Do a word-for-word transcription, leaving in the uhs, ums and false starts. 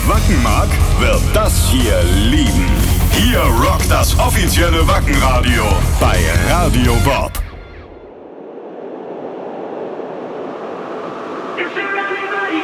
Wacken mag, wird das hier lieben. Hier rockt das offizielle Wackenradio bei Radio Bob. Is there anybody